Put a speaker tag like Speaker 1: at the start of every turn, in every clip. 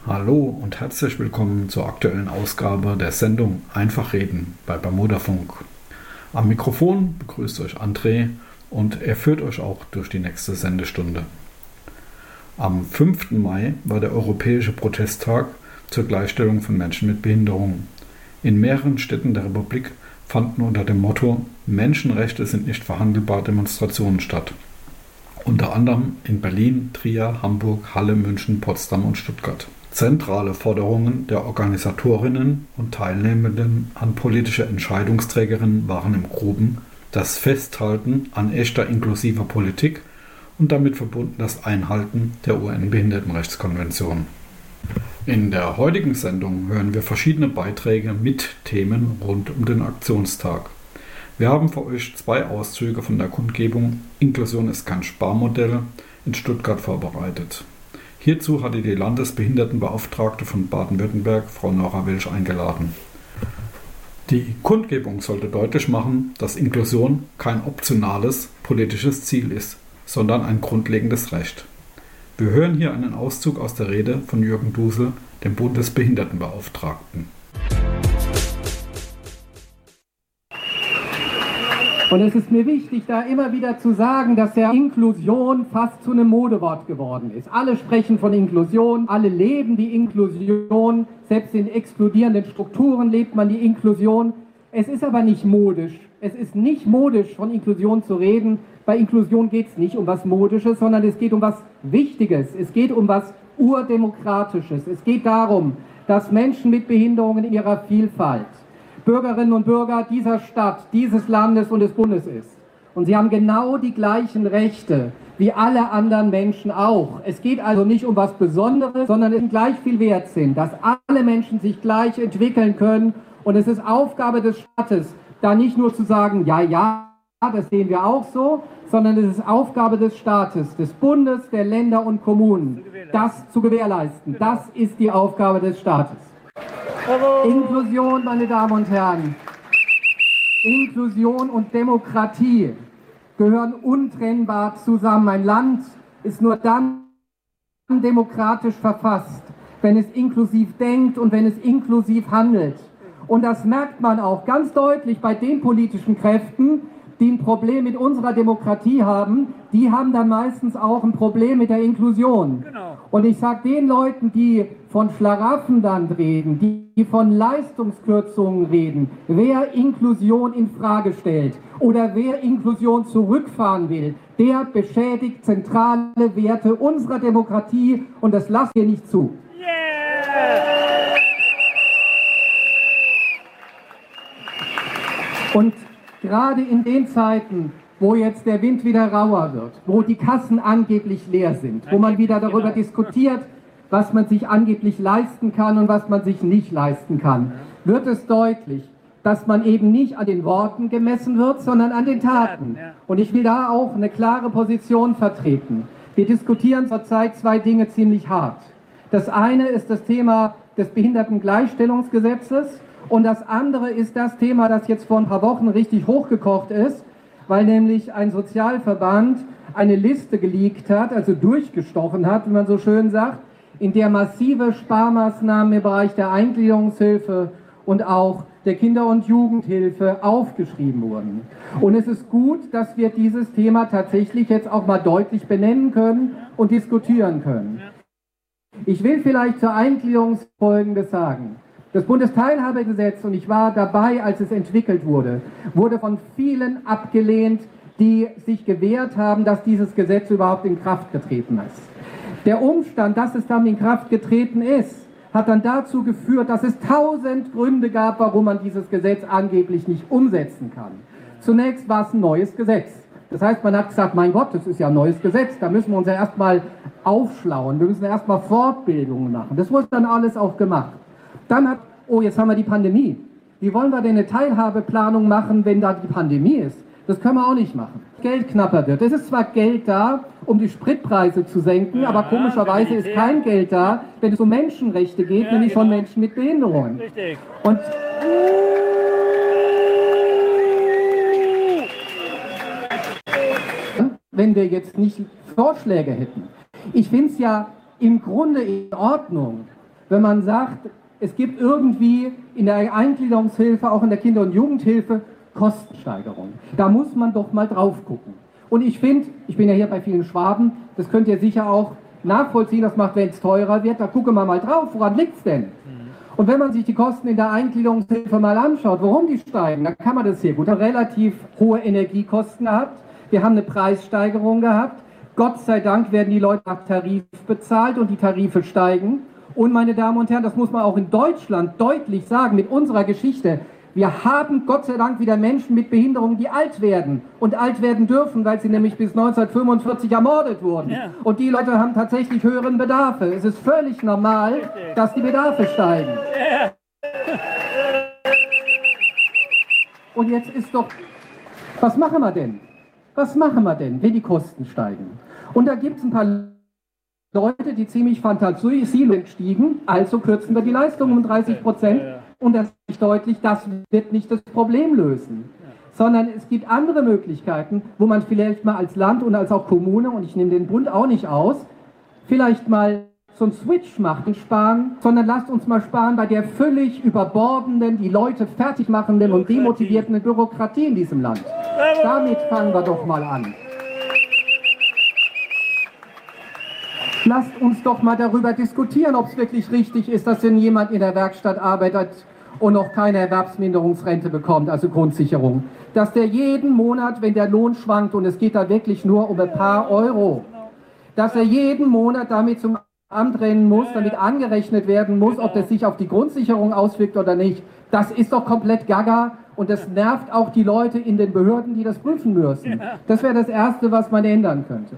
Speaker 1: Hallo und herzlich willkommen zur aktuellen Ausgabe der Sendung Einfach reden bei Bermuda Funk. Am Mikrofon begrüßt euch André und er führt euch auch durch die nächste Sendestunde. Am 5. Mai war der Europäische Protesttag zur Gleichstellung von Menschen mit Behinderung. In mehreren Städten der Republik fanden unter dem Motto Menschenrechte sind nicht verhandelbar Demonstrationen statt. Unter anderem in Berlin, Trier, Hamburg, Halle, München, Potsdam und Stuttgart. Zentrale Forderungen der Organisatorinnen und Teilnehmenden an politische Entscheidungsträgerinnen waren im Groben das Festhalten an echter inklusiver Politik und damit verbunden das Einhalten der UN-Behindertenrechtskonvention. In der heutigen Sendung hören wir verschiedene Beiträge mit Themen rund um den Aktionstag. Wir haben für euch 2 Auszüge von der Kundgebung Inklusion ist kein Sparmodell in Stuttgart vorbereitet. Hierzu hatte die Landesbehindertenbeauftragte von Baden-Württemberg, Frau Nora Welsch, eingeladen. Die Kundgebung sollte deutlich machen, dass Inklusion kein optionales politisches Ziel ist, sondern ein grundlegendes Recht. Wir hören hier einen Auszug aus der Rede von Jürgen Dusel, dem Bundesbehindertenbeauftragten.
Speaker 2: Und es ist mir wichtig, da immer wieder zu sagen, dass ja Inklusion fast zu einem Modewort geworden ist. Alle sprechen von Inklusion, alle leben die Inklusion, selbst in explodierenden Strukturen lebt man die Inklusion. Es ist aber nicht modisch. Es ist nicht modisch, von Inklusion zu reden. Bei Inklusion geht es nicht um was Modisches, sondern es geht um was Wichtiges. Es geht um was Urdemokratisches. Es geht darum, dass Menschen mit Behinderungen in ihrer Vielfalt Bürgerinnen und Bürger dieser Stadt, dieses Landes und des Bundes ist. Und sie haben genau die gleichen Rechte wie alle anderen Menschen auch. Es geht also nicht um was Besonderes, sondern es gleich viel wert sind, dass alle Menschen sich gleich entwickeln können. Und es ist Aufgabe des Staates, da nicht nur zu sagen, ja, das sehen wir auch so, sondern es ist Aufgabe des Staates, des Bundes, der Länder und Kommunen, das zu gewährleisten. Das ist die Aufgabe des Staates. Inklusion, meine Damen und Herren, Inklusion und Demokratie gehören untrennbar zusammen. Ein Land ist nur dann demokratisch verfasst, wenn es inklusiv denkt und wenn es inklusiv handelt. Und das merkt man auch ganz deutlich bei den politischen Kräften, die ein Problem mit unserer Demokratie haben, die haben dann meistens auch ein Problem mit der Inklusion. Genau. Und ich sage den Leuten, die von Schlaraffen dann reden, die von Leistungskürzungen reden, wer Inklusion in Frage stellt oder wer Inklusion zurückfahren will, der beschädigt zentrale Werte unserer Demokratie und das lassen wir nicht zu. Yeah! Und gerade in den Zeiten, wo jetzt der Wind wieder rauer wird, wo die Kassen angeblich leer sind, wo man wieder darüber diskutiert, was man sich angeblich leisten kann und was man sich nicht leisten kann, wird es deutlich, dass man eben nicht an den Worten gemessen wird, sondern an den Taten. Und ich will da auch eine klare Position vertreten. Wir diskutieren zurzeit 2 Dinge ziemlich hart. Das eine ist das Thema des Behindertengleichstellungsgesetzes. Und das andere ist das Thema, das jetzt vor ein paar Wochen richtig hochgekocht ist, weil nämlich ein Sozialverband eine Liste geleakt hat, also durchgestochen hat, wie man so schön sagt, in der massive Sparmaßnahmen im Bereich der Eingliederungshilfe und auch der Kinder- und Jugendhilfe aufgeschrieben wurden. Und es ist gut, dass wir dieses Thema tatsächlich jetzt auch mal deutlich benennen können und diskutieren können. Ich will vielleicht zur Eingliederung Folgendes sagen. Das Bundesteilhabegesetz, und ich war dabei, als es entwickelt wurde, wurde von vielen abgelehnt, die sich gewehrt haben, dass dieses Gesetz überhaupt in Kraft getreten ist. Der Umstand, dass es dann in Kraft getreten ist, hat dann dazu geführt, dass es 1000 Gründe gab, warum man dieses Gesetz angeblich nicht umsetzen kann. Zunächst war es ein neues Gesetz. Das heißt, man hat gesagt, mein Gott, das ist ja ein neues Gesetz, da müssen wir uns ja erstmal aufschlauen, wir müssen ja erstmal Fortbildungen machen. Das wurde dann alles auch gemacht. Dann jetzt haben wir die Pandemie. Wie wollen wir denn eine Teilhabeplanung machen, wenn da die Pandemie ist? Das können wir auch nicht machen. Geld knapper wird. Es ist zwar Geld da, um die Spritpreise zu senken, aber komischerweise ist kein Geld da, wenn es um Menschenrechte geht, nämlich von Menschen mit Behinderungen. Und wenn wir jetzt nicht Vorschläge hätten. Ich finde es ja im Grunde in Ordnung, wenn man sagt, es gibt irgendwie in der Eingliederungshilfe, auch in der Kinder- und Jugendhilfe, Kostensteigerung. Da muss man doch mal drauf gucken. Und ich finde, ich bin ja hier bei vielen Schwaben, das könnt ihr sicher auch nachvollziehen, das macht, wenn es teurer wird, da gucken wir mal drauf, woran liegt es denn? Und wenn man sich die Kosten in der Eingliederungshilfe mal anschaut, warum die steigen, dann kann man das hier gut. Wir haben relativ hohe Energiekosten gehabt, wir haben eine Preissteigerung gehabt, Gott sei Dank werden die Leute nach Tarif bezahlt und die Tarife steigen. Und meine Damen und Herren, das muss man auch in Deutschland deutlich sagen, mit unserer Geschichte. Wir haben Gott sei Dank wieder Menschen mit Behinderungen, die alt werden und alt werden dürfen, weil sie nämlich bis 1945 ermordet wurden. Ja. Und die Leute haben tatsächlich höheren Bedarfe. Es ist völlig normal, dass die Bedarfe steigen. Ja. Und jetzt ist doch, was machen wir denn? Was machen wir denn, wenn die Kosten steigen? Und da gibt es ein paar Leute, die ziemlich fantasielos stiegen, also kürzen wir die Leistung um 30%. Und das ist deutlich, das wird nicht das Problem lösen. Sondern es gibt andere Möglichkeiten, wo man vielleicht mal als Land und als auch Kommune, und ich nehme den Bund auch nicht aus, vielleicht mal so einen Switch macht und sparen, sondern lasst uns mal sparen bei der völlig überbordenden, die Leute fertig machenden und demotivierenden Bürokratie in diesem Land. Damit fangen wir doch mal an. Lasst uns doch mal darüber diskutieren, ob es wirklich richtig ist, dass wenn jemand in der Werkstatt arbeitet und noch keine Erwerbsminderungsrente bekommt, also Grundsicherung, dass der jeden Monat, wenn der Lohn schwankt, und es geht da wirklich nur um ein paar Euro, dass er jeden Monat damit zum Amt rennen muss, damit angerechnet werden muss, ob das sich auf die Grundsicherung auswirkt oder nicht. Das ist doch komplett gaga und das nervt auch die Leute in den Behörden, die das prüfen müssen. Das wäre das Erste, was man ändern könnte.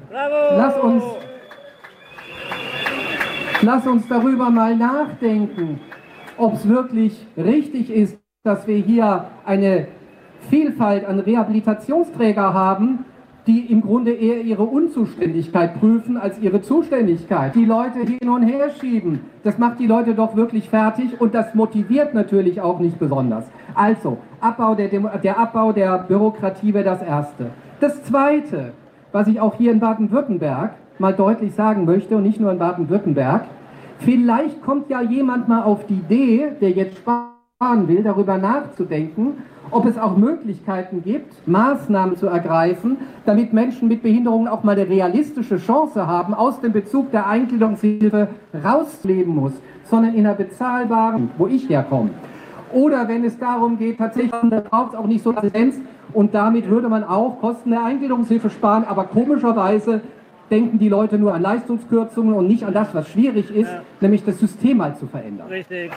Speaker 2: Lass uns darüber mal nachdenken, ob es wirklich richtig ist, dass wir hier eine Vielfalt an Rehabilitationsträger haben, die im Grunde eher ihre Unzuständigkeit prüfen als ihre Zuständigkeit. Die Leute hin und her schieben, das macht die Leute doch wirklich fertig und das motiviert natürlich auch nicht besonders. Also, der Abbau der Bürokratie wäre das Erste. Das Zweite, was ich auch hier in Baden-Württemberg mal deutlich sagen möchte und nicht nur in Baden-Württemberg, vielleicht kommt ja jemand mal auf die Idee, der jetzt sparen will, darüber nachzudenken, ob es auch Möglichkeiten gibt, Maßnahmen zu ergreifen, damit Menschen mit Behinderungen auch mal eine realistische Chance haben, aus dem Bezug der Eingliederungshilfe rausleben muss, sondern in einer bezahlbaren, wo ich herkomme. Oder wenn es darum geht, tatsächlich, da braucht es auch nicht so eine Assistenz und damit würde man auch Kosten der Eingliederungshilfe sparen, aber komischerweise denken die Leute nur an Leistungskürzungen und nicht an das, was schwierig ist, nämlich das System mal zu verändern. Richtig.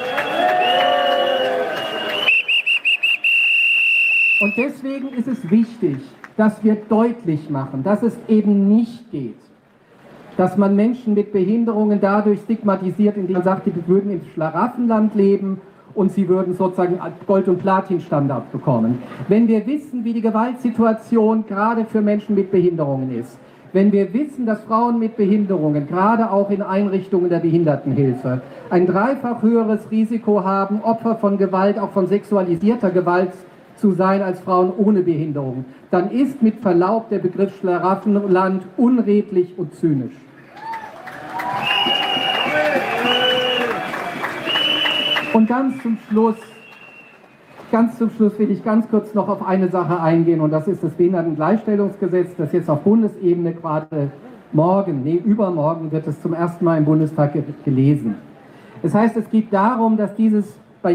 Speaker 2: Und deswegen ist es wichtig, dass wir deutlich machen, dass es eben nicht geht, dass man Menschen mit Behinderungen dadurch stigmatisiert, indem man sagt, die würden im Schlaraffenland leben und sie würden sozusagen Gold- und Platin-Standard bekommen. Wenn wir wissen, wie die Gewaltsituation gerade für Menschen mit Behinderungen ist, wenn wir wissen, dass Frauen mit Behinderungen, gerade auch in Einrichtungen der Behindertenhilfe, ein dreifach höheres Risiko haben, Opfer von Gewalt, auch von sexualisierter Gewalt zu sein als Frauen ohne Behinderung, dann ist mit Verlaub der Begriff Schlaraffenland unredlich und zynisch. Und ganz zum Schluss will ich ganz kurz noch auf eine Sache eingehen und das ist das Behindertengleichstellungsgesetz, das jetzt auf Bundesebene gerade übermorgen wird es zum ersten Mal im Bundestag gelesen. Das heißt, es geht darum, dass dieses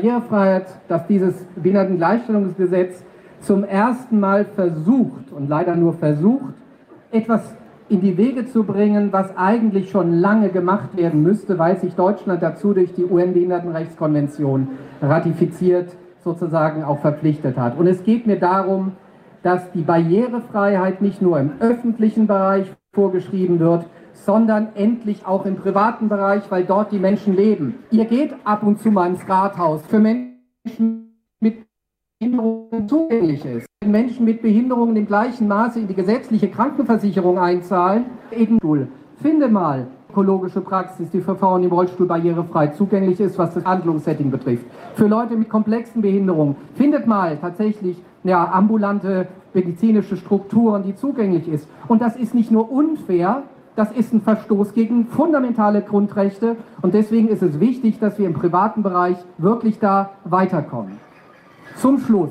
Speaker 2: Behindertengleichstellungsgesetz zum ersten Mal versucht und leider nur versucht, etwas in die Wege zu bringen, was eigentlich schon lange gemacht werden müsste, weil sich Deutschland dazu durch die UN-Behindertenrechtskonvention ratifiziert, sozusagen auch verpflichtet hat. Und es geht mir darum, dass die Barrierefreiheit nicht nur im öffentlichen Bereich vorgeschrieben wird, sondern endlich auch im privaten Bereich, weil dort die Menschen leben. Ihr geht ab und zu mal ins Rathaus für Menschen mit Behinderungen zugänglich ist. Wenn Menschen mit Behinderungen im gleichen Maße in die gesetzliche Krankenversicherung einzahlen, finde mal ökologische Praxis, die für Frauen im Rollstuhl barrierefrei zugänglich ist, was das Handlungssetting betrifft. Für Leute mit komplexen Behinderungen, findet mal tatsächlich ambulante medizinische Strukturen, die zugänglich ist. Und das ist nicht nur unfair, das ist ein Verstoß gegen fundamentale Grundrechte und deswegen ist es wichtig, dass wir im privaten Bereich wirklich da weiterkommen. Zum Schluss.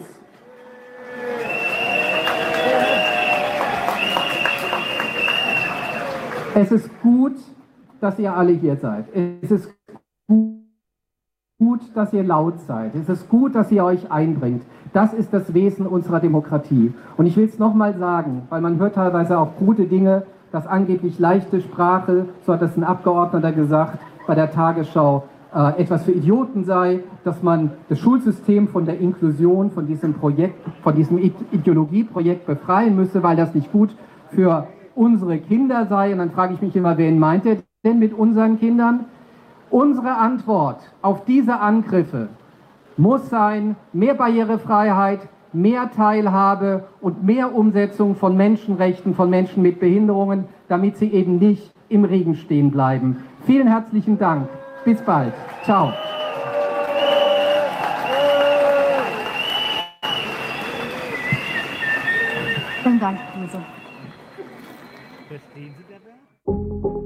Speaker 2: Es ist gut, dass ihr alle hier seid. Es ist gut, dass ihr laut seid. Es ist gut, dass ihr euch einbringt. Das ist das Wesen unserer Demokratie. Und ich will es nochmal sagen, weil man hört teilweise auch gute Dinge, dass angeblich leichte Sprache, so hat das ein Abgeordneter gesagt, bei der Tagesschau etwas für Idioten sei, dass man das Schulsystem von der Inklusion, von diesem Projekt, von diesem Ideologieprojekt befreien müsse, weil das nicht gut für unsere Kinder sei. Und dann frage ich mich immer, wen meint er denn mit unseren Kindern? Unsere Antwort auf diese Angriffe muss sein, mehr Barrierefreiheit, mehr Teilhabe und mehr Umsetzung von Menschenrechten, von Menschen mit Behinderungen, damit sie eben nicht im Regen stehen bleiben. Vielen herzlichen Dank. Bis bald. Ciao.
Speaker 3: Vielen Dank, Lisa. Verstehen Sie dabei?